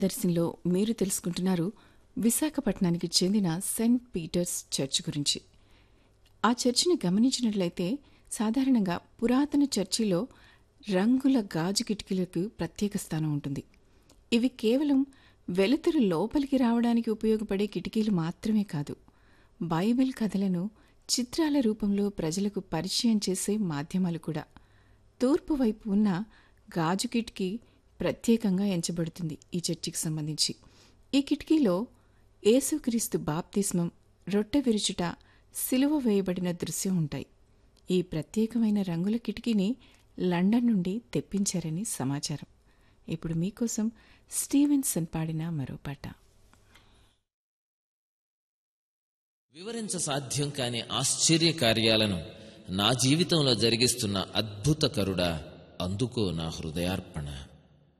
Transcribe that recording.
దర్శనంలో మీరు తెలుసుకుంటున్నారు విశాఖపట్నానికి చెందిన సెయింట్ పీటర్స్ చర్చ్ గురించి. ఆ చర్చిని గమనించినట్లయితే సాధారణంగా పురాతన చర్చిలో రంగుల గాజు కిటికీలకు ప్రత్యేక స్థానం ఉంటుంది. ఇవి కేవలం వెలుతురు లోపలికి రావడానికి ఉపయోగపడే కిటికీలు మాత్రమే కాదు, బైబిల్ కథలను చిత్రాల రూపంలో ప్రజలకు పరిచయం చేసే మాధ్యమాలు కూడా. తూర్పు వైపు ఉన్న గాజు కిటికీ ప్రత్యేకంగా ఎంచబడుతుంది ఈ చర్చికి సంబంధించి. ఈ కిటికీలో యేసుక్రీస్తు బాప్తిస్మం, రొట్టె విరుచుట, సిలువ వేయబడిన దృశ్యం ఉంటాయి. ఈ ప్రత్యేకమైన రంగుల కిటికీని లండన్ నుండి తెప్పించారని సమాచారం. ఇప్పుడు మీకోసం స్టీవెన్సన్ పాడిన మరో పాట. వివరించ సాధ్యం కాని ఆశ్చర్య కార్యాలను నా జీవితంలో జరిగిస్తున్న అద్భుతకరుడా, అందుకో నా హృదయార్పణ.